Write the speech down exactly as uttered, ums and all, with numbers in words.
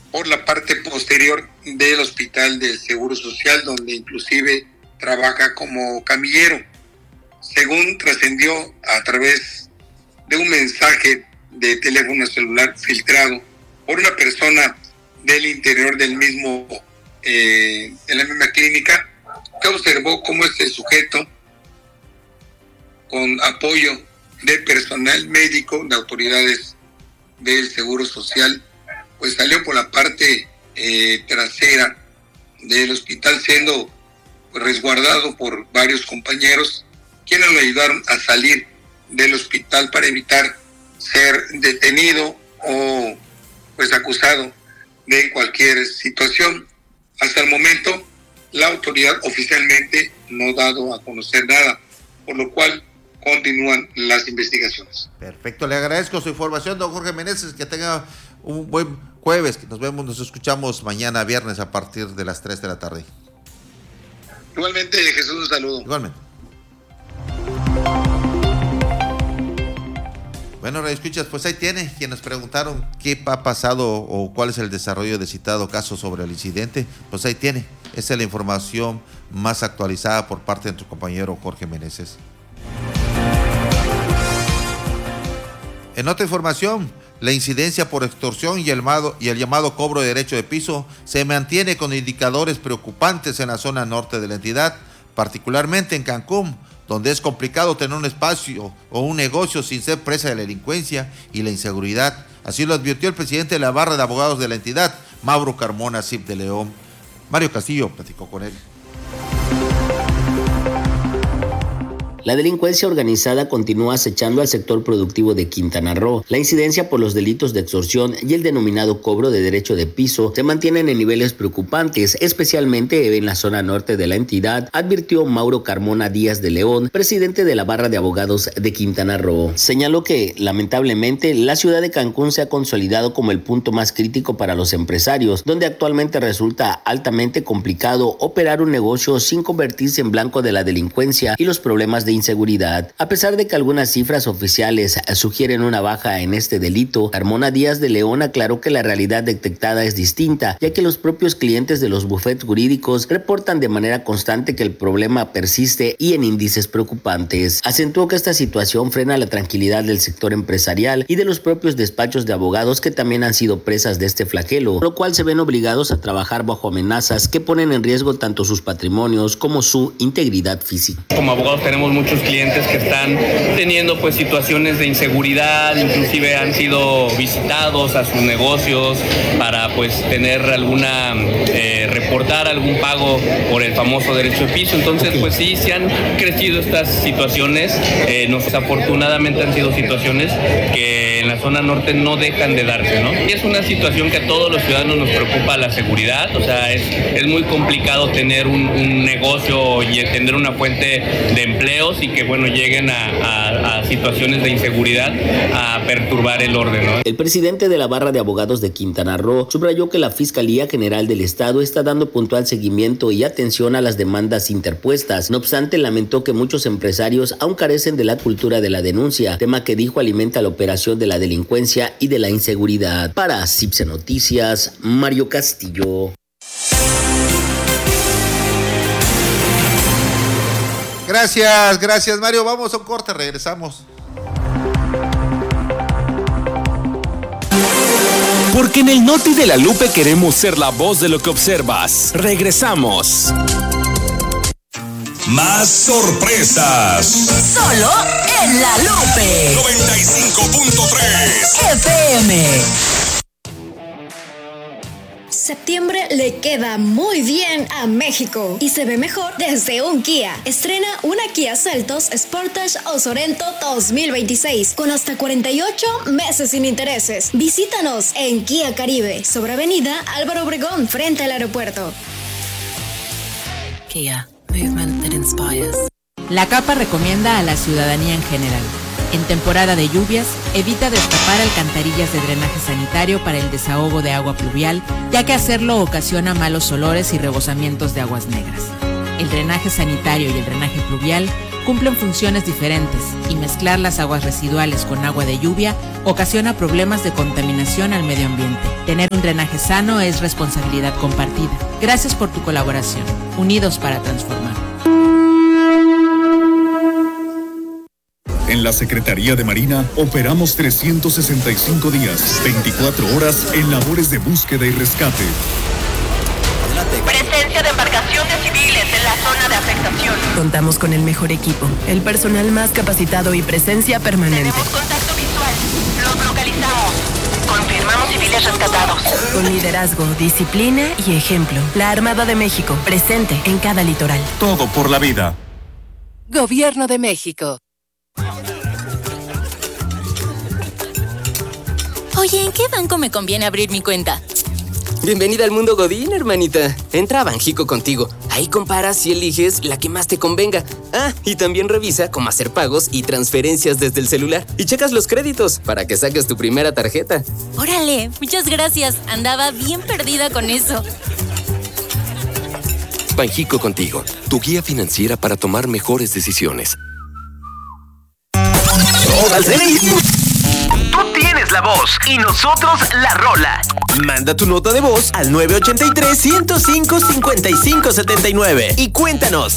por la parte posterior del Hospital del Seguro Social, donde inclusive trabaja como camillero. Según trascendió a través de un mensaje de teléfono celular filtrado por una persona del interior del mismo, eh, en la misma clínica, que observó cómo este sujeto, con apoyo de personal médico, de autoridades del Seguro Social, pues salió por la parte eh, trasera del hospital, siendo pues, resguardado por varios compañeros, quienes lo ayudaron a salir del hospital para evitar ser detenido o pues acusado de cualquier situación. Hasta el momento, la autoridad oficialmente no ha dado a conocer nada, por lo cual continúan las investigaciones. Perfecto, le agradezco su información, don Jorge Meneses, que tenga un buen jueves, que nos vemos, nos escuchamos mañana viernes a partir de las tres de la tarde. Igualmente, Jesús, un saludo. Igualmente. Bueno, escuchas, pues ahí tiene, quienes preguntaron qué ha pasado o cuál es el desarrollo de citado caso sobre el incidente, pues ahí tiene, esa es la información más actualizada por parte de nuestro compañero Jorge Meneses. En otra información, la incidencia por extorsión y el, llamado, y el llamado cobro de derecho de piso se mantiene con indicadores preocupantes en la zona norte de la entidad, particularmente en Cancún, donde es complicado tener un espacio o un negocio sin ser presa de la delincuencia y la inseguridad. Así lo advirtió el presidente de la barra de abogados de la entidad, Mauro Carmona Cip de León. Mario Castillo platicó con él. La delincuencia organizada continúa acechando al sector productivo de Quintana Roo. La incidencia por los delitos de extorsión y el denominado cobro de derecho de piso se mantienen en niveles preocupantes, especialmente en la zona norte de la entidad, advirtió Mauro Carmona Díaz de León, presidente de la barra de abogados de Quintana Roo. Señaló que, lamentablemente, la ciudad de Cancún se ha consolidado como el punto más crítico para los empresarios, donde actualmente resulta altamente complicado operar un negocio sin convertirse en blanco de la delincuencia y los problemas de inseguridad. A pesar de que algunas cifras oficiales sugieren una baja en este delito, Carmona Díaz de León aclaró que la realidad detectada es distinta, ya que los propios clientes de los bufetes jurídicos reportan de manera constante que el problema persiste y en índices preocupantes. Acentuó que esta situación frena la tranquilidad del sector empresarial y de los propios despachos de abogados que también han sido presas de este flagelo, por lo cual se ven obligados a trabajar bajo amenazas que ponen en riesgo tanto sus patrimonios como su integridad física. Como abogados tenemos muchos clientes que están teniendo pues situaciones de inseguridad, inclusive han sido visitados a sus negocios para pues tener alguna, eh, reportar algún pago por el famoso derecho de piso. Entonces pues sí, se han crecido estas situaciones, eh, no, desafortunadamente han sido situaciones que en la zona norte no dejan de darse, ¿no? Y es una situación que a todos los ciudadanos nos preocupa la seguridad, o sea, es, es muy complicado tener un, un negocio y tener una fuente de empleos y que, bueno, lleguen a, a, a situaciones de inseguridad a perturbar el orden, ¿no? El presidente de la barra de abogados de Quintana Roo subrayó que la Fiscalía General del Estado está dando puntual seguimiento y atención a las demandas interpuestas. No obstante, lamentó que muchos empresarios aún carecen de la cultura de la denuncia, tema que dijo alimenta la operación de la delincuencia y de la inseguridad. Para Cipse Noticias, Mario Castillo. Gracias, gracias Mario. Vamos a un corte, regresamos. Porque en el Noti de la Lupe queremos ser la voz de lo que observas. Regresamos. Más sorpresas. Solo en la Lupe. noventa y cinco punto tres F M. Septiembre le queda muy bien a México y se ve mejor desde un Kia. Estrena una Kia Seltos Sportage o Sorento dos mil veintiséis con hasta cuarenta y ocho meses sin intereses. Visítanos en Kia Caribe, sobre Avenida Álvaro Obregón, frente al aeropuerto. Kia, movement that inspires. La CAPA recomienda a la ciudadanía en general: en temporada de lluvias, evita destapar alcantarillas de drenaje sanitario para el desahogo de agua pluvial, ya que hacerlo ocasiona malos olores y rebosamientos de aguas negras. El drenaje sanitario y el drenaje pluvial cumplen funciones diferentes y mezclar las aguas residuales con agua de lluvia ocasiona problemas de contaminación al medio ambiente. Tener un drenaje sano es responsabilidad compartida. Gracias por tu colaboración. Unidos para transformar. En la Secretaría de Marina operamos trescientos sesenta y cinco días, veinticuatro horas en labores de búsqueda y rescate. Presencia de embarcaciones civiles en la zona de afectación. Contamos con el mejor equipo, el personal más capacitado y presencia permanente. Tenemos contacto visual. Los localizamos. Confirmamos civiles rescatados. Con liderazgo, disciplina y ejemplo. La Armada de México, presente en cada litoral. Todo por la vida. Gobierno de México. Oye, ¿en qué banco me conviene abrir mi cuenta? Bienvenida al mundo Godín, hermanita. Entra a Banjico contigo. Ahí comparas y eliges la que más te convenga. Ah, y también revisa cómo hacer pagos y transferencias desde el celular. Y checas los créditos para que saques tu primera tarjeta. Órale, muchas gracias. Andaba bien perdida con eso. Banjico contigo, tu guía financiera para tomar mejores decisiones. Tú tienes la voz y nosotros la rola. Manda tu nota de voz al nueve ocho tres, uno cero cinco, cinco cinco siete nueve y cuéntanos